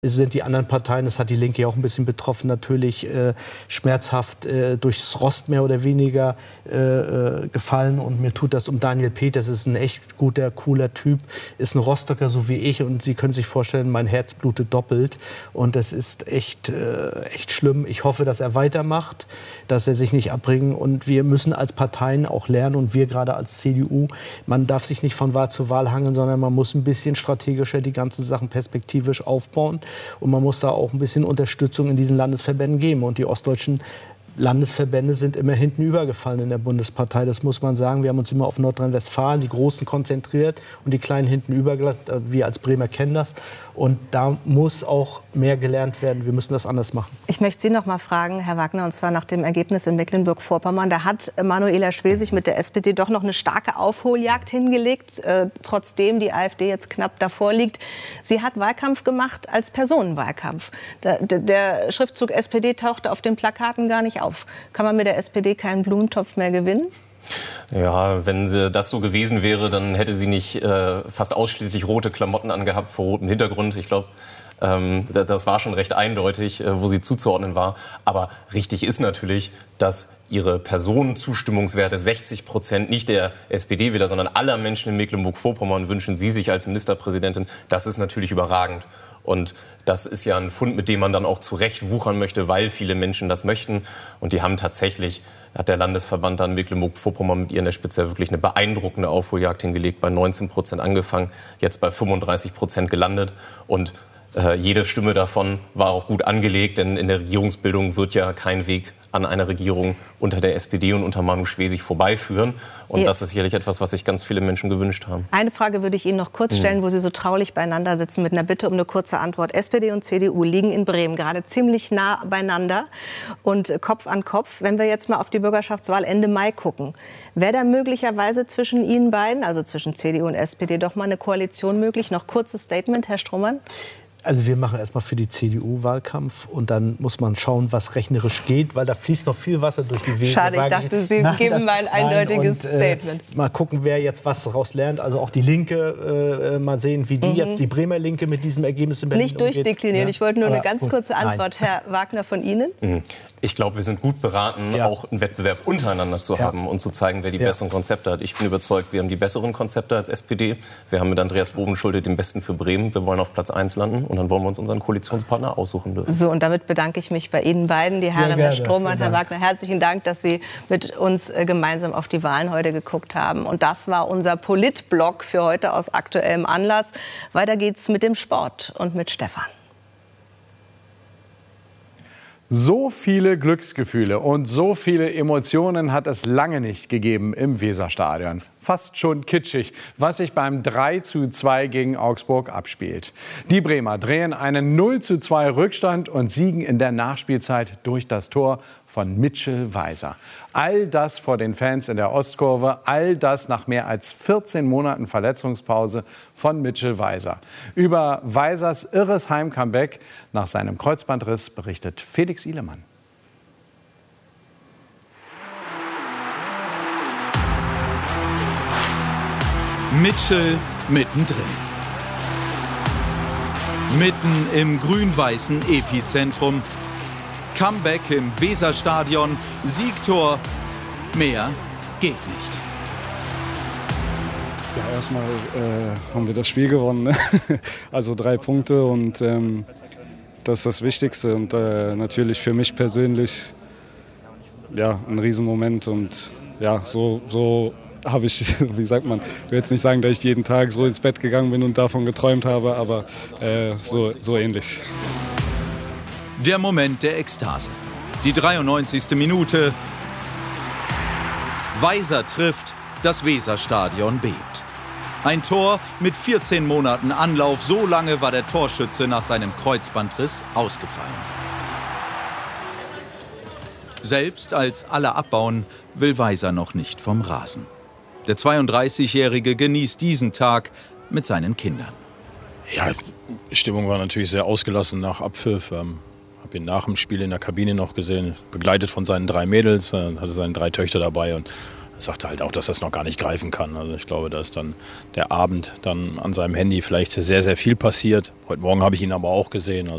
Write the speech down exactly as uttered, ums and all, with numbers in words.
sind die anderen Parteien, das hat die Linke ja auch ein bisschen betroffen, natürlich äh, schmerzhaft äh, durchs Rost mehr oder weniger äh, gefallen. Und mir tut das um Daniel Peters, ist ein echt guter, cooler Typ, ist ein Rostocker so wie ich. Und Sie können sich vorstellen, mein Herz blutet doppelt. Und das ist echt, äh, echt schlimm. Ich hoffe, dass er weitermacht, dass er sich nicht abbringen. Und wir müssen als Parteien auch lernen, und wir gerade als C D U, man darf sich nicht von Wahl zu Wahl hangeln, sondern man muss ein bisschen strategischer die ganzen Sachen perspektivisch aufbauen. Und man muss da auch ein bisschen Unterstützung in diesen Landesverbänden geben. Und die ostdeutschen Landesverbände sind immer hinten übergefallen in der Bundespartei. Das muss man sagen. Wir haben uns immer auf Nordrhein-Westfalen, die Großen, konzentriert und die Kleinen hinten übergelassen. Wir als Bremer kennen das. Und da muss auch mehr gelernt werden. Wir müssen das anders machen. Ich möchte Sie noch mal fragen, Herr Wagner, und zwar nach dem Ergebnis in Mecklenburg-Vorpommern. Da hat Manuela Schwesig mit der S P D doch noch eine starke Aufholjagd hingelegt, äh, trotzdem die AfD jetzt knapp davor liegt. Sie hat Wahlkampf gemacht als Personenwahlkampf. Der, der Schriftzug S P D tauchte auf den Plakaten gar nicht auf. Kann man mit der S P D keinen Blumentopf mehr gewinnen? Ja, wenn sie das so gewesen wäre, dann hätte sie nicht äh, fast ausschließlich rote Klamotten angehabt vor rotem Hintergrund. Ich glaube, ähm, das war schon recht eindeutig, äh, wo sie zuzuordnen war. Aber richtig ist natürlich, dass ihre Personenzustimmungswerte sechzig Prozent nicht der S P D-Wähler, sondern aller Menschen in Mecklenburg-Vorpommern wünschen sie sich als Ministerpräsidentin. Das ist natürlich überragend. Und das ist ja ein Fund, mit dem man dann auch zu Recht wuchern möchte, weil viele Menschen das möchten. Und die haben tatsächlich, hat der Landesverband dann Mecklenburg-Vorpommern mit ihr in der Spitze wirklich eine beeindruckende Aufholjagd hingelegt, bei neunzehn Prozent angefangen, jetzt bei fünfunddreißig Prozent gelandet. Und äh, jede Stimme davon war auch gut angelegt, denn in der Regierungsbildung wird ja kein Weg an einer Regierung unter der S P D und unter Manu Schwesig vorbeiführen. Und das ist sicherlich etwas, was sich ganz viele Menschen gewünscht haben. Eine Frage würde ich Ihnen noch kurz stellen, wo Sie so traulich beieinander sitzen, mit einer Bitte um eine kurze Antwort. S P D und C D U liegen in Bremen gerade ziemlich nah beieinander und Kopf an Kopf. Wenn wir jetzt mal auf die Bürgerschaftswahl Ende Mai gucken, wäre da möglicherweise zwischen Ihnen beiden, also zwischen C D U und S P D, doch mal eine Koalition möglich? Noch kurzes Statement, Herr Strohmann. Also wir machen erstmal für die C D U Wahlkampf und dann muss man schauen, was rechnerisch geht, weil da fließt noch viel Wasser durch die Weser. Schade, ich dachte, Sie Nein, geben das, mal ein eindeutiges nein, und, äh, Statement. Mal gucken, wer jetzt was daraus lernt. Also auch die Linke, äh, mal sehen, wie die mhm. jetzt, die Bremer Linke mit diesem Ergebnis in Berlin Nicht durchdeklinieren, ja? ich wollte nur Aber eine ganz gut, kurze Antwort, nein. Herr Wagner, von Ihnen. Mhm. Ich glaube, wir sind gut beraten, ja. auch einen Wettbewerb untereinander zu ja. haben und zu zeigen, wer die ja. besseren Konzepte hat. Ich bin überzeugt, wir haben die besseren Konzepte als S P D. Wir haben mit Andreas Bovenschulte den besten für Bremen. Wir wollen auf Platz eins landen und dann wollen wir uns unseren Koalitionspartner aussuchen dürfen. So, und damit bedanke ich mich bei Ihnen beiden, die Herren, Herr Strohmann, Herr Wagner. Herzlichen Dank, dass Sie mit uns äh, gemeinsam auf die Wahlen heute geguckt haben. Und das war unser Politblog für heute aus aktuellem Anlass. Weiter geht's mit dem Sport und mit Stefan. So viele Glücksgefühle und so viele Emotionen hat es lange nicht gegeben im Weserstadion. Fast schon kitschig, was sich beim drei zu zwei gegen Augsburg abspielt. Die Bremer drehen einen null zu zwei Rückstand und siegen in der Nachspielzeit durch das Tor von Mitchell Weiser. All das vor den Fans in der Ostkurve, all das nach mehr als vierzehn Monaten Verletzungspause von Mitchell Weiser. Über Weisers irres Heim-Comeback nach seinem Kreuzbandriss berichtet Felix Ihlemann. Mitchell mittendrin. Mitten im grün-weißen Epizentrum. Comeback im Weserstadion, Siegtor, mehr geht nicht. Ja, erstmal äh, haben wir das Spiel gewonnen, ne? Also drei Punkte und ähm, das ist das Wichtigste und äh, natürlich für mich persönlich ja, ein Riesenmoment und ja, so, so habe ich, wie sagt man, ich will jetzt nicht sagen, dass ich jeden Tag so ins Bett gegangen bin und davon geträumt habe, aber äh, so, so ähnlich. Der Moment der Ekstase. Die dreiundneunzigste Minute. Weiser trifft, das Weserstadion bebt. Ein Tor mit vierzehn Monaten Anlauf. So lange war der Torschütze nach seinem Kreuzbandriss ausgefallen. Selbst als alle abbauen, will Weiser noch nicht vom Rasen. Der zweiunddreißigjährige genießt diesen Tag mit seinen Kindern. Ja, die Stimmung war natürlich sehr ausgelassen nach Abpfiff. Ähm Ich habe ihn nach dem Spiel in der Kabine noch gesehen, begleitet von seinen drei Mädels, äh, hatte seine drei Töchter dabei und er sagte halt auch, dass er es noch gar nicht greifen kann. Also ich glaube, da ist dann der Abend dann an seinem Handy vielleicht sehr, sehr viel passiert. Heute Morgen habe ich ihn aber auch gesehen. Also